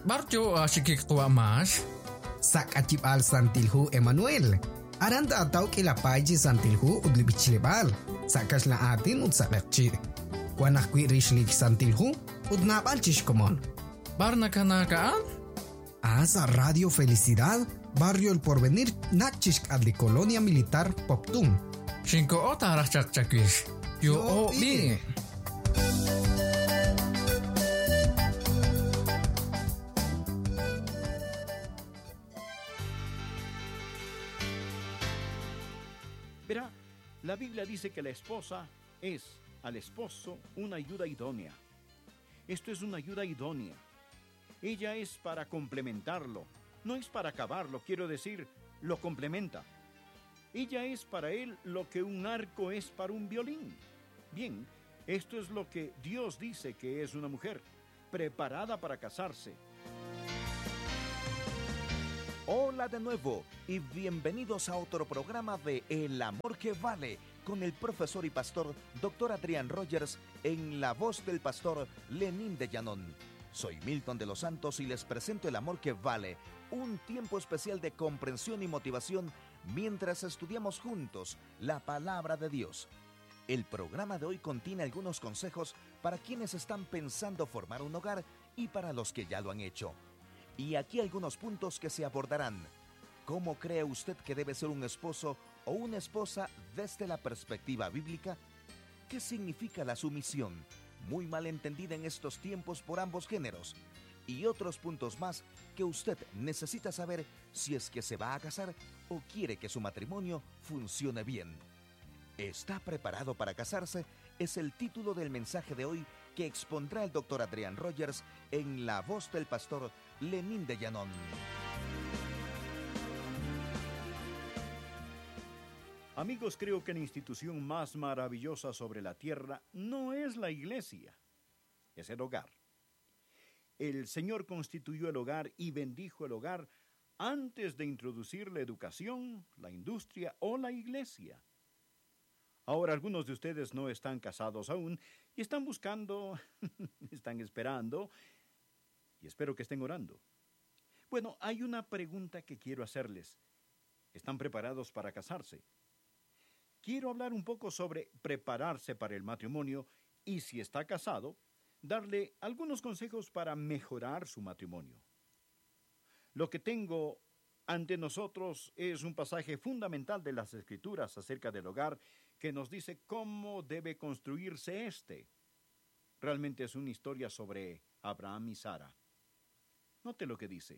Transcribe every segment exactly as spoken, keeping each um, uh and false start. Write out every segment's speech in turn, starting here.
Barjo asikik tua mas. Sak acip al santilhu Emmanuel. Aranda atau kila paji santilhu udli bichlebal. Sakas la atin ud sakakchi. Wanak kwi rishlik santilhu ud napal chishkomon. Barna kanakaan? Asa Radio Felicidad, Barrio El Porvenir, Nachishk adli Colonia Militar Poptun. Shinko ota rachak chakwish. Yo o bi. Verá, la Biblia dice que la esposa es al esposo una ayuda idónea. Esto es una ayuda idónea. Ella es para complementarlo, no es para acabarlo, quiero decir, lo complementa. Ella es para él lo que un arco es para un violín. Bien, esto es lo que Dios dice que es una mujer, preparada para casarse. Hola de nuevo y bienvenidos a otro programa de El Amor que Vale con el profesor y pastor doctor Adrián Rogers en la voz del pastor Lenín de Llanón. Soy Milton de los Santos y les presento El Amor que Vale, un tiempo especial de comprensión y motivación mientras estudiamos juntos la palabra de Dios. El programa de hoy contiene algunos consejos para quienes están pensando formar un hogar y para los que ya lo han hecho. Y aquí algunos puntos que se abordarán. ¿Cómo cree usted que debe ser un esposo o una esposa desde la perspectiva bíblica? ¿Qué significa la sumisión, muy mal entendida en estos tiempos por ambos géneros? Y otros puntos más que usted necesita saber si es que se va a casar o quiere que su matrimonio funcione bien. ¿Está preparado para casarse? Es el título del mensaje de hoy que expondrá el doctor Adrián Rogers en la voz del pastor Lenín de Llanón. Amigos, creo que la institución más maravillosa sobre la tierra no es la iglesia, es el hogar. El Señor constituyó el hogar y bendijo el hogar antes de introducir la educación, la industria o la iglesia. Ahora algunos de ustedes no están casados aún y están buscando, están esperando y espero que estén orando. Bueno, hay una pregunta que quiero hacerles. ¿Están preparados para casarse? Quiero hablar un poco sobre prepararse para el matrimonio y si está casado, darle algunos consejos para mejorar su matrimonio. Lo que tengo ante nosotros es un pasaje fundamental de las Escrituras acerca del hogar que nos dice cómo debe construirse este. Realmente es una historia sobre Abraham y Sara. Note lo que dice.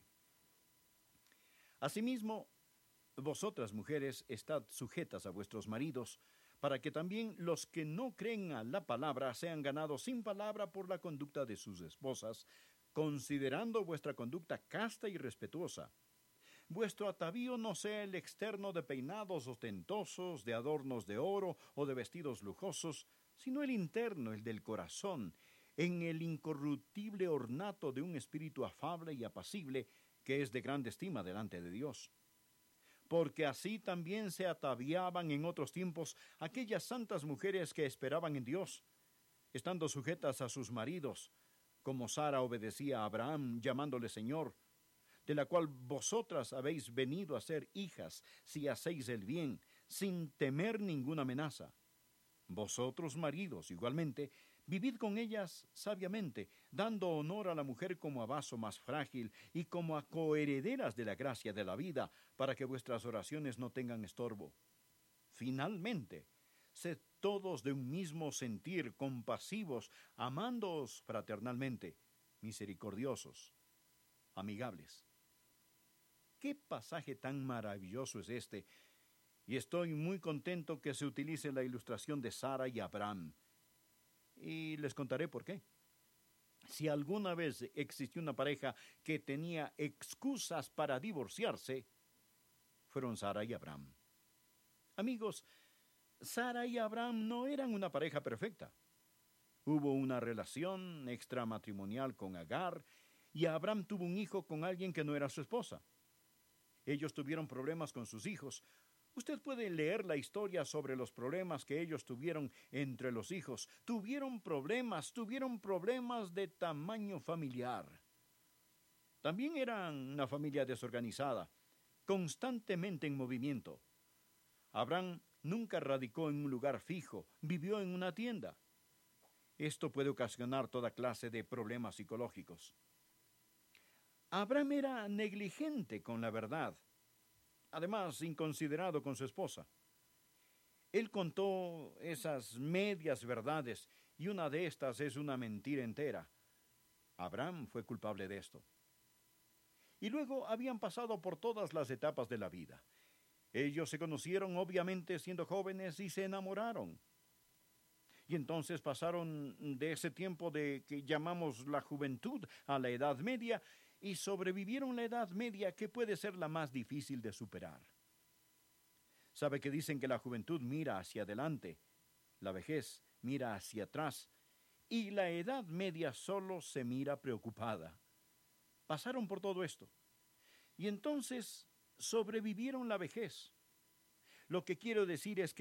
Asimismo, vosotras mujeres estad sujetas a vuestros maridos, para que también los que no creen a la palabra sean ganados sin palabra por la conducta de sus esposas, considerando vuestra conducta casta y respetuosa. Vuestro atavío no sea el externo de peinados ostentosos, de adornos de oro o de vestidos lujosos, sino el interno, el del corazón, en el incorruptible ornato de un espíritu afable y apacible, que es de grande estima delante de Dios. Porque así también se ataviaban en otros tiempos aquellas santas mujeres que esperaban en Dios, estando sujetas a sus maridos, como Sara obedecía a Abraham, llamándole Señor, de la cual vosotras habéis venido a ser hijas, si hacéis el bien, sin temer ninguna amenaza. Vosotros, maridos, igualmente, vivid con ellas sabiamente, dando honor a la mujer como a vaso más frágil y como a coherederas de la gracia de la vida, para que vuestras oraciones no tengan estorbo. Finalmente, sed todos de un mismo sentir, compasivos, amándoos fraternalmente, misericordiosos, amigables. ¿Qué pasaje tan maravilloso es este? Y estoy muy contento que se utilice la ilustración de Sara y Abraham. Y les contaré por qué. Si alguna vez existió una pareja que tenía excusas para divorciarse, fueron Sara y Abraham. Amigos, Sara y Abraham no eran una pareja perfecta. Hubo una relación extramatrimonial con Agar y Abraham tuvo un hijo con alguien que no era su esposa. Ellos tuvieron problemas con sus hijos. Usted puede leer la historia sobre los problemas que ellos tuvieron entre los hijos. Tuvieron problemas, tuvieron problemas de tamaño familiar. También eran una familia desorganizada, constantemente en movimiento. Abraham nunca radicó en un lugar fijo, vivió en una tienda. Esto puede ocasionar toda clase de problemas psicológicos. Abraham era negligente con la verdad, además inconsiderado con su esposa. Él contó esas medias verdades y una de estas es una mentira entera. Abraham fue culpable de esto. Y luego habían pasado por todas las etapas de la vida. Ellos se conocieron obviamente siendo jóvenes y se enamoraron. Y entonces pasaron de ese tiempo de que llamamos la juventud a la edad media y sobrevivieron la edad media, que puede ser la más difícil de superar. Sabe que dicen que la juventud mira hacia adelante, la vejez mira hacia atrás y la edad media solo se mira preocupada. Pasaron por todo esto y entonces sobrevivieron la vejez. Lo que quiero decir es que